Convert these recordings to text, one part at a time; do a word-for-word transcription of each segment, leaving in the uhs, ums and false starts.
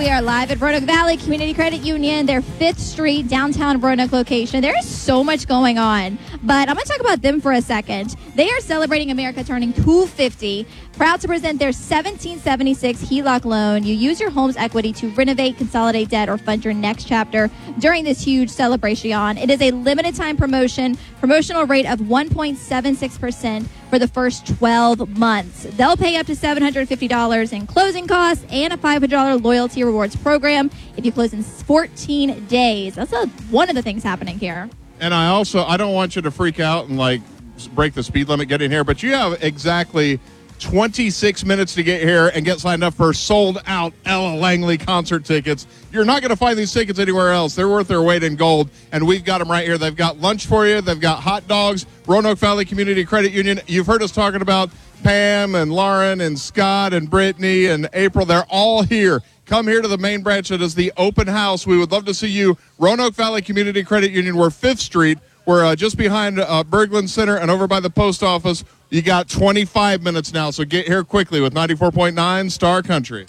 We are live at Roanoke Valley Community Credit Union, their fifth Street downtown Roanoke location. There is so much going on, but I'm going to talk about them for a second. They are celebrating America turning two fifty. Proud to present their seventeen seventy-six H E L O C loan. You use your home's equity to renovate, consolidate debt, or fund your next chapter during this huge celebration. It is a limited time promotion, promotional rate of one point seven six percent for the first twelve months. They'll pay up to seven hundred fifty dollars in closing costs and a five hundred dollars loyalty rewards program if you close in fourteen days. That's a, one of the things happening here. And I also, I don't want you to freak out and like break the speed limit getting here, but you have exactly twenty-six minutes to get here and get signed up for sold-out Ella Langley concert tickets. You're not going to find these tickets anywhere else. They're worth their weight in gold, and we've got them right here. They've got lunch for you. They've got hot dogs. Roanoke Valley Community Credit Union. You've heard us talking about Pam and Lauren and Scott and Brittany and April. They're all here. Come here to the main branch. It is the open house. We would love to see you. Roanoke Valley Community Credit Union. We're fifth Street. We're uh, just behind uh, Berglund Center and over by the post office. You got twenty-five minutes now, so get here quickly with ninety-four point nine Star Country.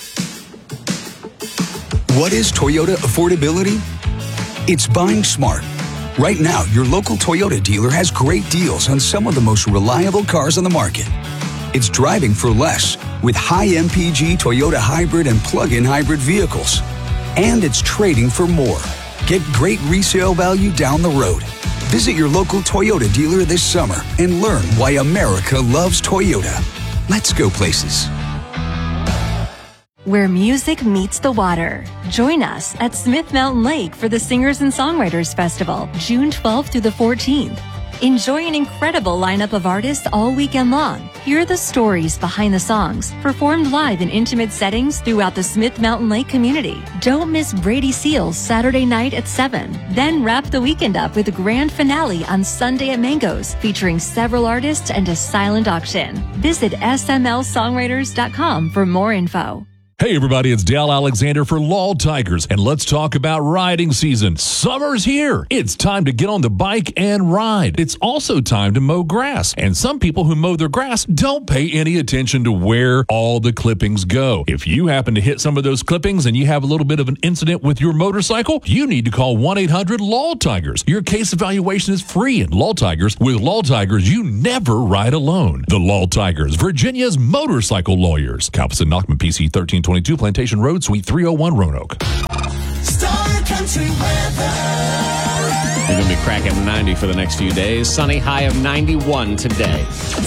What is Toyota affordability? It's buying smart. Right now, your local Toyota dealer has great deals on some of the most reliable cars on the market. It's driving for less with high M P G Toyota hybrid and plug-in hybrid vehicles. And it's trading for more. Get great resale value down the road. Visit your local Toyota dealer this summer and learn why America loves Toyota. Let's go places. Where music meets the water. Join us at Smith Mountain Lake for the Singers and Songwriters Festival, June twelfth through the fourteenth. Enjoy an incredible lineup of artists all weekend long. Hear the stories behind the songs, performed live in intimate settings throughout the Smith Mountain Lake community. Don't miss Brady Seals Saturday night at seven. Then wrap the weekend up with a grand finale on Sunday at Mangoes, featuring several artists and a silent auction. Visit S M L songwriters dot com for more info. Hey everybody, it's Dale Alexander for Lal Tigers, and let's talk about riding season. Summer's here. It's time to get on the bike and ride. It's also time to mow grass, and some people who mow their grass don't pay any attention to where all the clippings go. If you happen to hit some of those clippings and you have a little bit of an incident with your motorcycle, you need to call one eight hundred L A W Tigers. Your case evaluation is free in L A W Tigers. With L A W Tigers, you never ride alone. The L A W Tigers, Virginia's motorcycle lawyers. Calvin Knockman, P C thirteen twenty-two, Plantation Road, Suite three oh one, Roanoke. Star Country weather. You're going to be cracking ninety for the next few days. Sunny, high of ninety-one today.